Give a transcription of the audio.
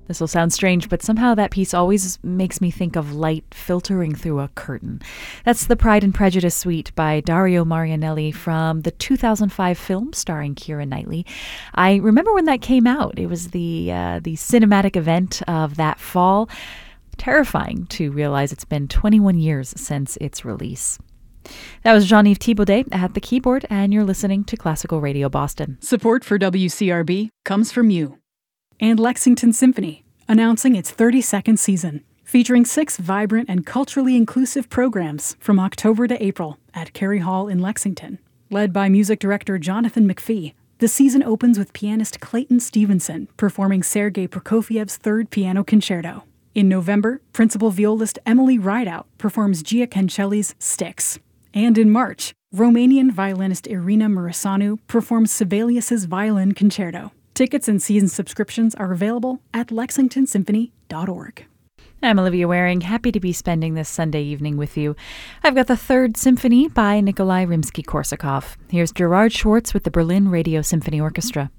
This will sound strange, but somehow that piece always makes me think of light filtering through a curtain. That's the Pride and Prejudice suite by Dario Marianelli from the 2005 film starring Keira Knightley. I remember when that came out. It was the cinematic event of that fall. Terrifying to realize it's been 21 years since its release. That was Jean-Yves Thibaudet at the keyboard, and you're listening to Classical Radio Boston. Support for WCRB comes from you. And Lexington Symphony, announcing its 32nd season, featuring 6 vibrant and culturally inclusive programs from October to April at Carey Hall in Lexington. Led by music director Jonathan McPhee, the season opens with pianist Clayton Stevenson performing Sergei Prokofiev's Third Piano Concerto. In November, principal violist Emily Rideout performs Gia Cancelli's Styx. And in March, Romanian violinist Irina Mureșanu performs Sibelius's Violin Concerto. Tickets and season subscriptions are available at lexingtonsymphony.org. I'm Olivia Waring, happy to be spending this Sunday evening with you. I've got the Third Symphony by Nikolai Rimsky-Korsakov. Here's Gerard Schwartz with the Berlin Radio Symphony Orchestra.